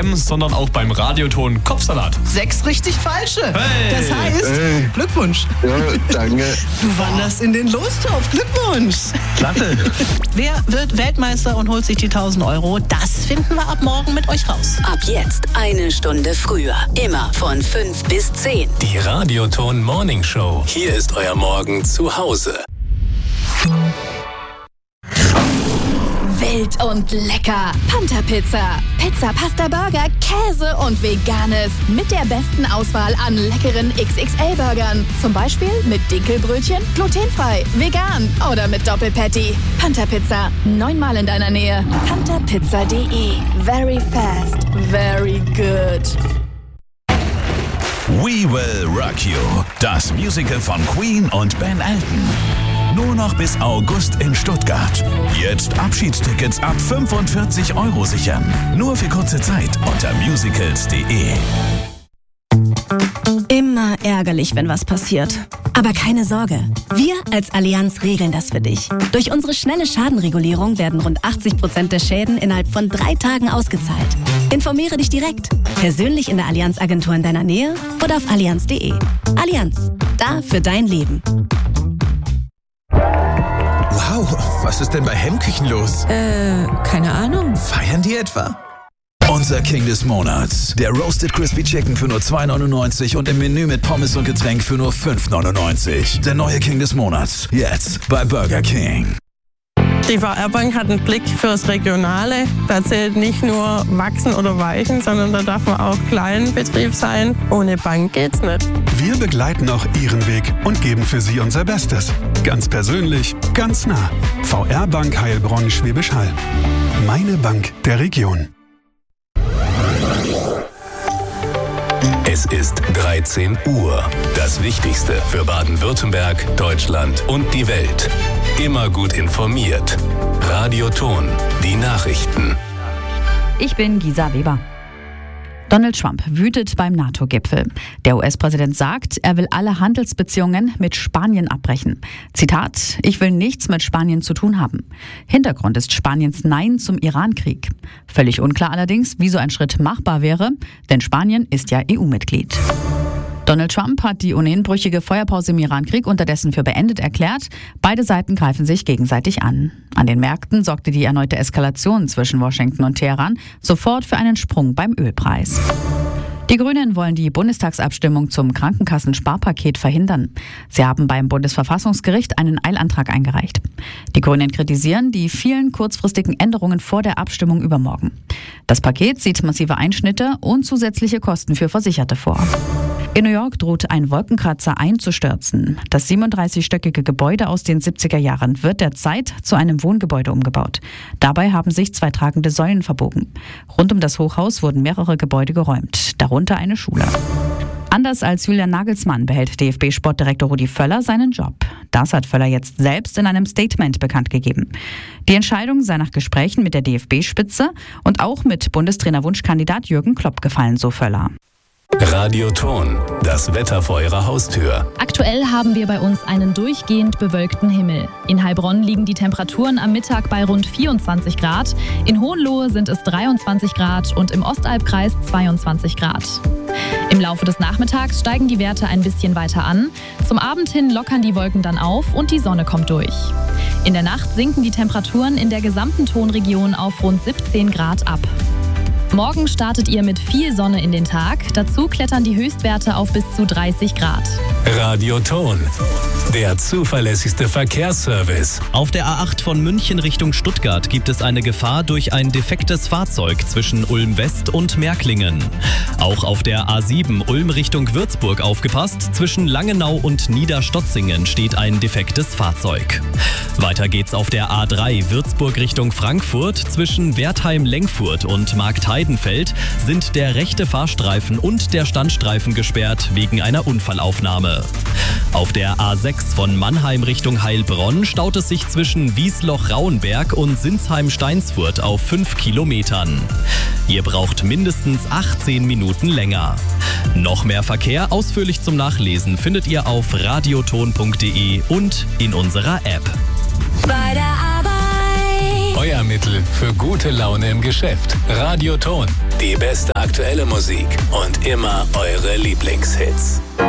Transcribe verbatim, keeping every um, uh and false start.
M, sondern auch beim Radioton Kopfsalat. Sechs richtig falsche. Hey. Das heißt, Hey. Glückwunsch. Ja, danke. Du wanderst in den Lostopf. Glückwunsch. Klasse. Wer wird Weltmeister und holt sich die tausend Euro? Das finden wir ab morgen mit euch raus. Ab jetzt eine Stunde früher. Immer von fünf bis zehn. Die Radioton Morning Show. Hier ist euer Morgen zu Hause. Wild und lecker. Panther Pizza. Pizza, Pasta, Burger, Käse und Veganes. Mit der besten Auswahl an leckeren X X L-Burgern. Zum Beispiel mit Dinkelbrötchen, glutenfrei, vegan oder mit Doppelpatty. Panther Pizza. Neunmal in deiner Nähe. panther pizza punkt de. Very fast. Very good. We Will Rock You. Das Musical von Queen und Ben Elton. Nur noch bis August in Stuttgart. Jetzt Abschiedstickets ab fünfundvierzig Euro sichern. Nur für kurze Zeit unter musicals punkt de. Immer ärgerlich, wenn was passiert. Aber keine Sorge. Wir als Allianz regeln das für dich. Durch unsere schnelle Schadenregulierung werden rund achtzig Prozent der Schäden innerhalb von drei Tagen ausgezahlt. Informiere dich direkt. Persönlich in der Allianz-Agentur in deiner Nähe oder auf allianz punkt de. Allianz. Da für dein Leben. Wow, was ist denn bei Hemmküchen los? Äh, keine Ahnung. Feiern die etwa? Unser King des Monats. Der Roasted Crispy Chicken für nur zwei neunundneunzig und im Menü mit Pommes und Getränk für nur fünf neunundneunzig. Der neue King des Monats. Jetzt bei Burger King. Die V R-Bank hat einen Blick fürs Regionale. Da zählt nicht nur wachsen oder weichen, sondern da darf man auch Kleinbetrieb sein. Ohne Bank geht's nicht. Wir begleiten auch Ihren Weg und geben für Sie unser Bestes. Ganz persönlich, ganz nah. V R-Bank Heilbronn Schwäbisch Hall. Meine Bank der Region. Es ist dreizehn Uhr. Das Wichtigste für Baden-Württemberg, Deutschland und die Welt. Immer gut informiert. Radioton. Die Nachrichten. Ich bin Gisa Weber. Donald Trump wütet beim NATO-Gipfel. Der U S-Präsident sagt, er will alle Handelsbeziehungen mit Spanien abbrechen. Zitat: Ich will nichts mit Spanien zu tun haben. Hintergrund ist Spaniens Nein zum Iran-Krieg. Völlig unklar allerdings, wie so ein Schritt machbar wäre, denn Spanien ist ja E U-Mitglied. Donald Trump hat die unehrenbrüchige Feuerpause im Irankrieg unterdessen für beendet erklärt. Beide Seiten greifen sich gegenseitig an. An den Märkten sorgte die erneute Eskalation zwischen Washington und Teheran sofort für einen Sprung beim Ölpreis. Die Grünen wollen die Bundestagsabstimmung zum Krankenkassensparpaket verhindern. Sie haben beim Bundesverfassungsgericht einen Eilantrag eingereicht. Die Grünen kritisieren die vielen kurzfristigen Änderungen vor der Abstimmung übermorgen. Das Paket sieht massive Einschnitte und zusätzliche Kosten für Versicherte vor. In New York droht ein Wolkenkratzer einzustürzen. Das siebenunddreißigstöckige Gebäude aus den siebziger Jahren wird derzeit zu einem Wohngebäude umgebaut. Dabei haben sich zwei tragende Säulen verbogen. Rund um das Hochhaus wurden mehrere Gebäude geräumt, darunter eine Schule. Anders als Julian Nagelsmann behält D F B-Sportdirektor Rudi Völler seinen Job. Das hat Völler jetzt selbst in einem Statement bekannt gegeben. Die Entscheidung sei nach Gesprächen mit der D F B-Spitze und auch mit Bundestrainerwunschkandidat Jürgen Klopp gefallen, so Völler. Radioton. Das Wetter vor Ihrer Haustür. Aktuell haben wir bei uns einen durchgehend bewölkten Himmel. In Heilbronn liegen die Temperaturen am Mittag bei rund vierundzwanzig Grad. In Hohenlohe sind es dreiundzwanzig Grad und im Ostalbkreis zweiundzwanzig Grad. Im Laufe des Nachmittags steigen die Werte ein bisschen weiter an. Zum Abend hin lockern die Wolken dann auf und die Sonne kommt durch. In der Nacht sinken die Temperaturen in der gesamten Tonregion auf rund siebzehn Grad ab. Morgen startet ihr mit viel Sonne in den Tag. Dazu klettern die Höchstwerte auf bis zu dreißig Grad. Radioton. Der zuverlässigste Verkehrsservice. Auf der A acht von München Richtung Stuttgart gibt es eine Gefahr durch ein defektes Fahrzeug zwischen Ulm West und Märklingen. Auch auf der A sieben Ulm Richtung Würzburg aufgepasst. Zwischen Langenau und Niederstotzingen steht ein defektes Fahrzeug. Weiter geht's auf der A drei Würzburg Richtung Frankfurt. Zwischen Wertheim-Lengfurt und Marktheidenfeld sind der rechte Fahrstreifen und der Standstreifen gesperrt wegen einer Unfallaufnahme. Auf der A sechs von Mannheim Richtung Heilbronn staut es sich zwischen Wiesloch-Rauenberg und Sinsheim-Steinsfurt auf fünf Kilometern. Ihr braucht mindestens achtzehn Minuten länger. Noch mehr Verkehr ausführlich zum Nachlesen findet ihr auf radioton punkt de und in unserer App. Bei der Arbeit. Euer Mittel für gute Laune im Geschäft. Radioton. Die beste aktuelle Musik und immer eure Lieblingshits.